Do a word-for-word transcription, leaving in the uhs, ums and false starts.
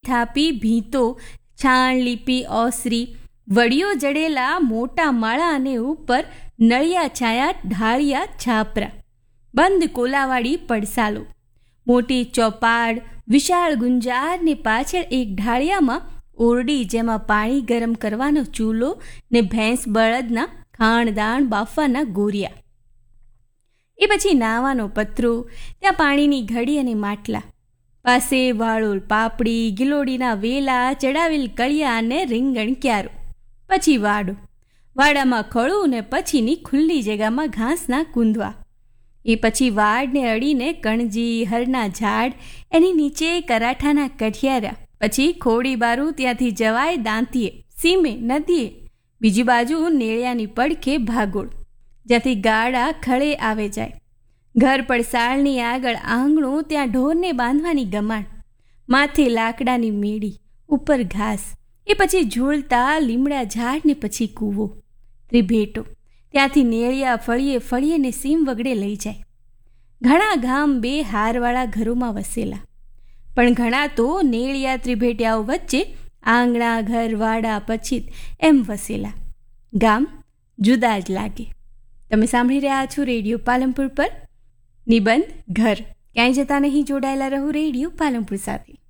થાપી ભીંતો, છાણ લીપી ઓસરી, વડીઓ જડેલા મોટા માળા અને ઉપર નળિયા છાયા ઢાળિયા છાપરા, બંધ કોલાવાળી પડસાલો, મોટી ચોપાડ, વિશાળ ગુંજારને પાછળ એક ઢાળિયામાં ઓરડી જેમાં પાણી ગરમ કરવાનો ચૂલો ને ભેંસ બળદના ખાણદાણ બાફવાના ગોરિયા. એ પછી નાવાનો પતરો, ત્યાં પાણીની ઘડી અને માટલા, પાસે વાળોલ પાપડી, ગિલોડીના વેલા, ચડાવેલ કળિયા અને રીંગણ ક્યારો. પછી વાડો, વાડામાં ખળું ને પછીની ખુલ્લી જગ્યામાં ઘાસના કૂંદવા. એ પછી વાડને અડીને કણજી, હરના ઝાડ, એની નીચે કરાઠાના કઠિયારા. પછી ખોડી બારું, ત્યાંથી જવાય દાંતીએ, સીમે, નદીએ. બીજી બાજુ નેળિયાની પડખે ભાગોળ, જ્યાંથી ગાડા ખળે આવે જાય. ઘર પડસાળની આગળ આંગણું, ત્યાં ઢોરને બાંધવાની ગમાણ, માથે લાકડાની મેળી, ઉપર ઘાસ. એ પછી ઝૂલતા લીમડા ઝાડ ને પછી કૂવો. ત્રિભેટો, ત્યાંથી નેળિયા ફળીએ ફળીએ ને સીમ વગડે લઈ જાય. ઘણા ગામ બે હારવાળા ઘરોમાં વસેલા, પણ ઘણા તો નેળિયા ત્રિભેટિયાઓ વચ્ચે આંગણા, ઘર, વાડા, પછીત એમ વસેલા. ગામ જુદા જ લાગે. તમે સાંભળી રહ્યા છો રેડિયો પાલનપુર પર નિબંધ ઘર. ક્યાંય જતા નહીં, જોડાયેલા રહો રેડિયો પાલનપુર સાથે.